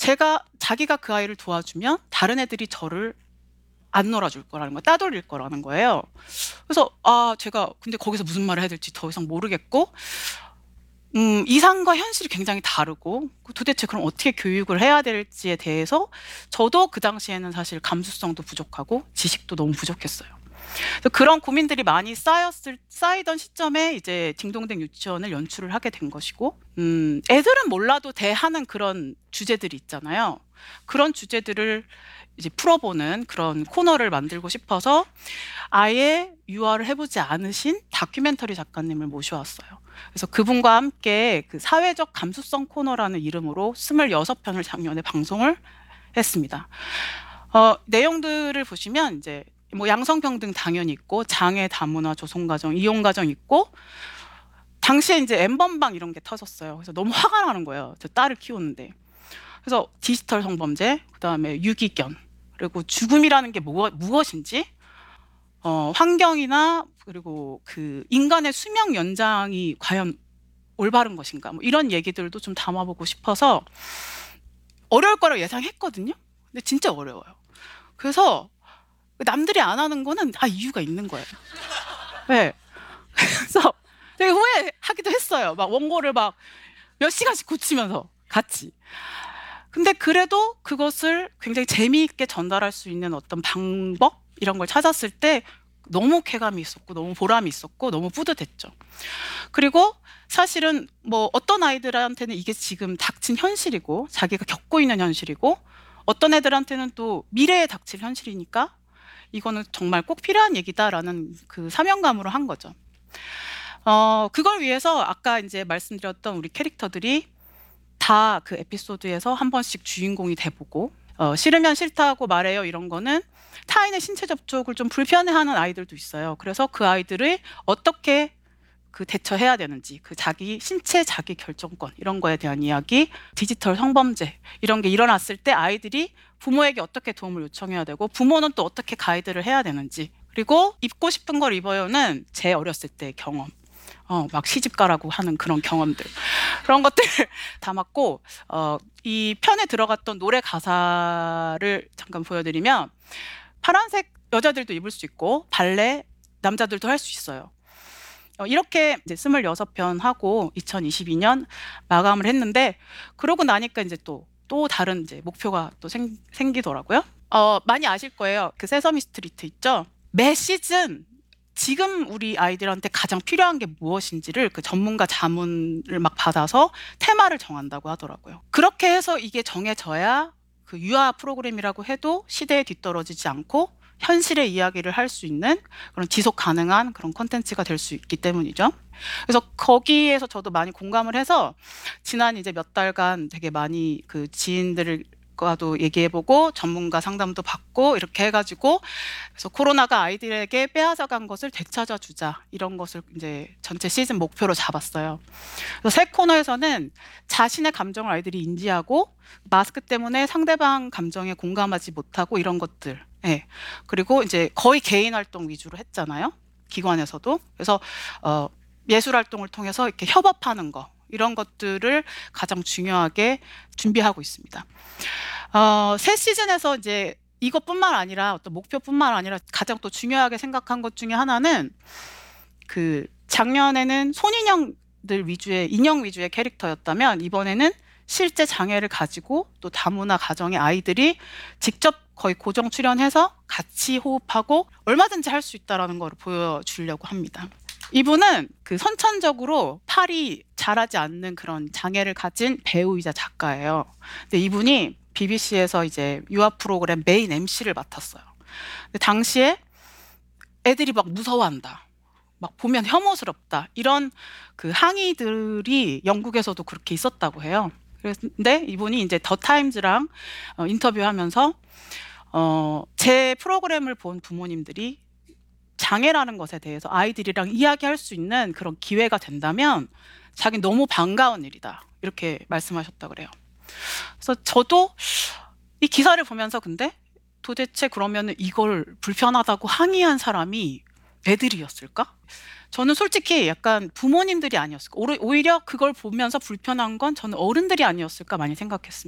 자기가 그 아이를 도와주면 다른 애들이 저를 안 놀아줄 거라는 거예요. 따돌릴 거라는 거예요. 그래서 제가 근데 거기서 무슨 말을 해야 될지 더 이상 모르겠고, 이상과 현실이 굉장히 다르고, 도대체 그럼 어떻게 교육을 해야 될지에 대해서 저도 그 당시에는 사실 감수성도 부족하고 지식도 너무 부족했어요. 그래서 그런 고민들이 많이 쌓이던 시점에 이제 딩동댕 유치원을 연출을 하게 된 것이고, 애들은 몰라도 돼 하는 그런 주제들이 있잖아요. 그런 주제들을 이제 풀어보는 그런 코너를 만들고 싶어서 아예 유아를 해보지 않으신 다큐멘터리 작가님을 모셔왔어요. 그래서 그분과 함께 그 사회적 감수성 코너라는 이름으로 26편을 작년에 방송을 했습니다. 내용들을 보시면 이제 뭐 양성평등 당연히 있고, 장애 다문화 조성가정, 이혼가정 있고, 당시에 이제 N번방 이런 게 터졌어요. 그래서 너무 화가 나는 거예요. 저 딸을 키우는데. 그래서 디지털 성범죄, 그다음에 유기견, 그리고 죽음이라는 게 무엇인지, 환경이나 그리고 그 인간의 수명 연장이 과연 올바른 것인가, 뭐 이런 얘기들도 좀 담아보고 싶어서 어려울 거라고 예상했거든요. 근데 진짜 어려워요. 그래서 남들이 안 하는 거는 이유가 있는 거예요. 네. 그래서 되게 후회하기도 했어요. 막 원고를 막 몇 시간씩 고치면서 같이. 근데 그래도 그것을 굉장히 재미있게 전달할 수 있는 어떤 방법 이런 걸 찾았을 때 너무 쾌감이 있었고, 너무 보람이 있었고, 너무 뿌듯했죠. 그리고 사실은 뭐 어떤 아이들한테는 이게 지금 닥친 현실이고, 자기가 겪고 있는 현실이고, 어떤 애들한테는 또 미래에 닥칠 현실이니까 이거는 정말 꼭 필요한 얘기다라는 그 사명감으로 한 거죠. 그걸 위해서 아까 이제 말씀드렸던 우리 캐릭터들이 다 그 에피소드에서 한 번씩 주인공이 돼보고, 싫으면 싫다고 말해요 이런 거는 타인의 신체 접촉을 좀 불편해하는 아이들도 있어요. 그래서 그 아이들을 어떻게 그 대처해야 되는지, 그 자기 신체 자기 결정권 이런 거에 대한 이야기, 디지털 성범죄 이런 게 일어났을 때 아이들이 부모에게 어떻게 도움을 요청해야 되고, 부모는 또 어떻게 가이드를 해야 되는지, 그리고 입고 싶은 걸 입어요는 제 어렸을 때의 경험, 막 시집 가라고 하는 그런 경험들, 그런 것들 담았고, 이 편에 들어갔던 노래 가사를 잠깐 보여드리면, 파란색 여자들도 입을 수 있고 발레 남자들도 할 수 있어요. 이렇게 이제 26편 하고 2022년 마감을 했는데, 그러고 나니까 이제 또 다른 이제 목표가 또 생기더라고요. 많이 아실 거예요. 그 세서미 스트리트 있죠? 매 시즌 지금 우리 아이들한테 가장 필요한 게 무엇인지를 그 전문가 자문을 막 받아서 테마를 정한다고 하더라고요. 그렇게 해서 이게 정해져야 그 유아 프로그램이라고 해도 시대에 뒤떨어지지 않고 현실의 이야기를 할 수 있는 그런 지속 가능한 그런 콘텐츠가 될 수 있기 때문이죠. 그래서 거기에서 저도 많이 공감을 해서 지난 이제 몇 달간 되게 많이 그 지인들과도 얘기해보고 전문가 상담도 받고 이렇게 해가지고, 그래서 코로나가 아이들에게 빼앗아간 것을 되찾아 주자 이런 것을 이제 전체 시즌 목표로 잡았어요. 그래서 새 코너에서는 자신의 감정을 아이들이 인지하고, 마스크 때문에 상대방 감정에 공감하지 못하고 이런 것들, 그리고 이제 거의 개인 활동 위주로 했잖아요, 기관에서도. 그래서 예술 활동을 통해서 이렇게 협업하는 거, 이런 것들을 가장 중요하게 준비하고 있습니다. 새 시즌에서 이제 이것뿐만 아니라 어떤 목표뿐만 아니라 가장 또 중요하게 생각한 것 중에 하나는, 그 작년에는 손인형들 위주의 인형 위주의 캐릭터였다면 이번에는 실제 장애를 가지고 또 다문화 가정의 아이들이 직접 거의 고정 출연해서 같이 호흡하고 얼마든지 할 수 있다라는 걸 보여주려고 합니다. 이분은 그 선천적으로 팔이 자라지 않는 그런 장애를 가진 배우이자 작가예요. 근데 이분이 BBC에서 이제 유아 프로그램 메인 MC를 맡았어요. 근데 당시에 애들이 막 무서워한다, 막 보면 혐오스럽다, 이런 그 항의들이 영국에서도 그렇게 있었다고 해요. 근데 이분이 이제 더 타임즈랑 인터뷰하면서 제 프로그램을 본 부모님들이 장애라는 것에 대해서 아이들이랑 이야기할 수 있는 그런 기회가 된다면 자기는 너무 반가운 일이다, 이렇게 말씀하셨다 그래요. 그래서 저도 이 기사를 보면서, 근데 도대체 그러면 이걸 불편하다고 항의한 사람이 애들이었을까? 저는 솔직히 약간 부모님들이 아니었을까, 오히려 그걸 보면서 불편한 건 저는 어른들이 아니었을까 많이 생각했습니다.